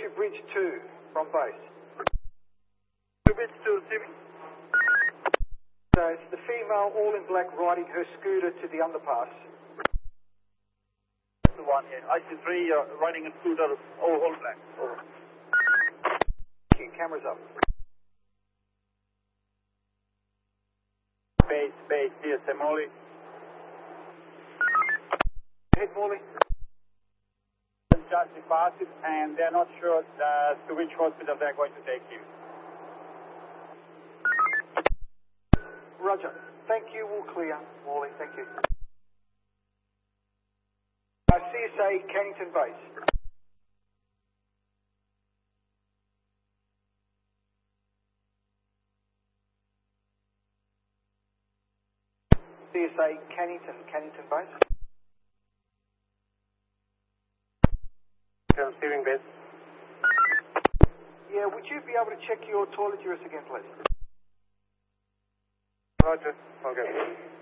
Bridge 2 from base. Bridge 2 receiving. So it's the female all in black riding her scooter to the underpass. That's the one, yeah. IC3 riding a scooter, all black. Over. Okay, cameras up. Base, CSM Molly. Head Morley. Just departed, and they're not sure to which hospital they're going to take him. Roger. Thank you. All clear. Morley, thank you. CSA Cannington Base. CSA Cannington Base. Receiving base. Yeah, would you be able to check your toiletries again, please? Roger. Okay.